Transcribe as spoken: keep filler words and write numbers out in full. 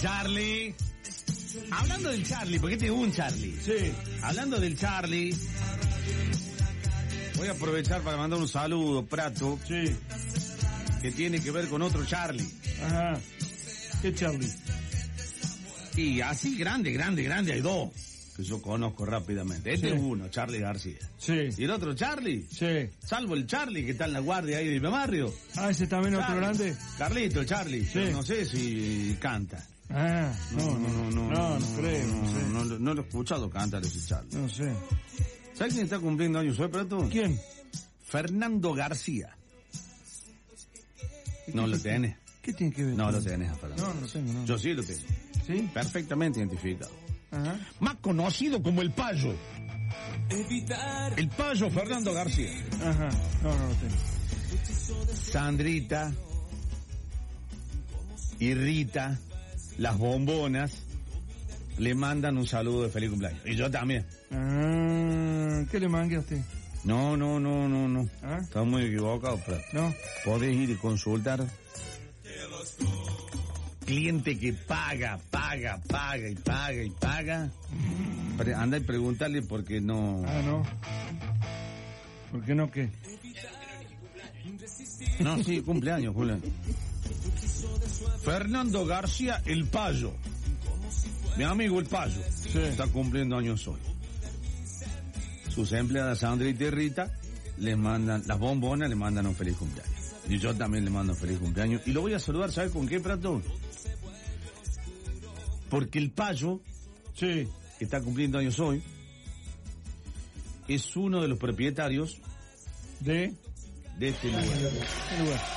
Charlie. Hablando del Charlie, porque este es un Charlie. Sí. Hablando del Charlie, voy a aprovechar para mandar un saludo, Prato. Sí. Que tiene que ver con otro Charlie. Ajá. ¿Qué Charlie? Y así grande, grande, grande, hay dos que yo conozco rápidamente. Este Sí. es uno, Charlie García. Sí. Y el otro Charlie, Sí. salvo el Charlie que está en la guardia ahí de mi barrio. Ah, ese también otro Charlie. grande. Carlito, el Charlie. Sí. Pero no sé si canta. Ah, no, no, no, no, no, no creo, no sé. No, no, no lo he escuchado cantar ese Charlie. No sé. ¿Sabes quién está cumpliendo años hoy, Prato? ¿Quién? Fernando García. No lo tenés. ¿Qué tiene que ver? No con- lo tenés a Fernando. No, no lo tengo, no. Yo sí lo tengo. ¿Sí? Perfectamente identificado. Ajá. Más conocido como el Payo. El Payo Fernando García. Ajá. No, no lo tengo. Sandrita y Rita, las bombonas, le mandan un saludo de feliz cumpleaños. Y yo también. Ah, ¿qué le mangue a usted? No, no, no, no, no. ¿Ah? Estás muy equivocado, pero No. podés ir y consultar. Cliente que paga, paga, paga y paga y paga. Pre- Anda y preguntarle porque no... Ah, no. ¿Por qué no qué? No, sí, cumpleaños, Julián. Fernando García, el Payo. Mi amigo el Payo. Sí. Está cumpliendo años hoy. Sus empleadas Sandrita y Rita les mandan, las bombonas le mandan un feliz cumpleaños. Y yo también le mando un feliz cumpleaños. Y lo voy a saludar, ¿sabes con qué, Prato? Porque el Payo, Sí. que está cumpliendo años hoy, es uno de los propietarios ¿De? de este lugar. ¿Qué lugar?